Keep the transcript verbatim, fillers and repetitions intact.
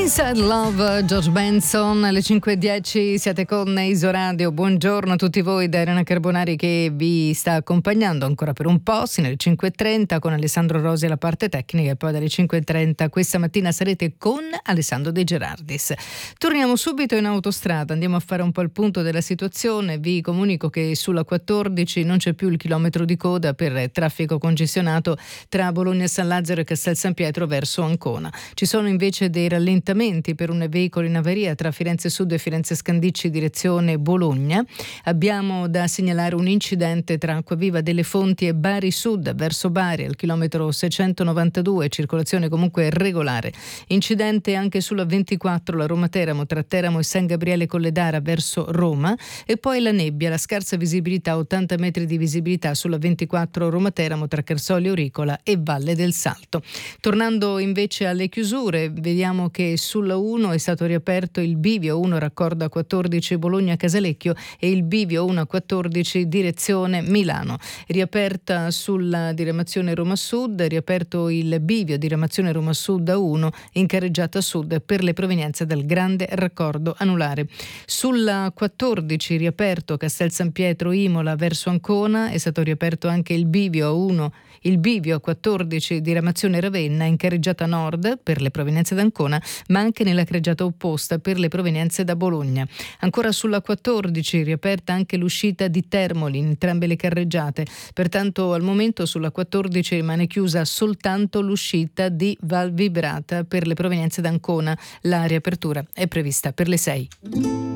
Inside Love, George Benson, alle cinque e dieci siete con Isoradio. Buongiorno a tutti voi da Irene Carbonari che vi sta accompagnando ancora per un po', sino alle cinque e trenta con Alessandro Rosi alla parte tecnica, e poi dalle cinque e trenta questa mattina sarete con Alessandro De Gerardis. Torniamo subito in autostrada, andiamo a fare un po' il punto della situazione. Vi comunico che sulla quattordici non c'è più il chilometro di coda per traffico congestionato tra Bologna San Lazzaro e Castel San Pietro verso Ancona. Ci sono invece dei rallentamenti per un veicolo in avaria tra Firenze Sud e Firenze Scandicci direzione Bologna. Abbiamo da segnalare un incidente tra Acquaviva delle Fonti e Bari Sud verso Bari al chilometro seicentonovantadue, circolazione comunque regolare. Incidente anche sulla ventiquattro, la Roma-Teramo tra Teramo e San Gabriele Colledara verso Roma, e poi la nebbia, la scarsa visibilità, ottanta metri di visibilità sulla ventiquattro Roma-Teramo tra Carsoli Auricola e Valle del Salto. Tornando invece alle chiusure, vediamo che sulla uno è stato riaperto il bivio uno raccordo A quattordici Bologna-Casalecchio e il bivio uno A quattordici direzione Milano. Riaperta sulla diramazione Roma Sud, riaperto il bivio diramazione Roma Sud A uno in carreggiata sud per le provenienze del grande raccordo anulare. Sulla quattordici riaperto Castel San Pietro Imola verso Ancona, è stato riaperto anche il bivio A uno, il bivio A quattordici diramazione Ravenna in carreggiata nord per le provenienze da Ancona, ma anche nella carreggiata opposta per le provenienze da Bologna. Ancora sulla quattordici riaperta anche l'uscita di Termoli in entrambe le carreggiate, pertanto al momento sulla quattordici rimane chiusa soltanto l'uscita di Val Vibrata per le provenienze da Ancona. La riapertura è prevista per le sei.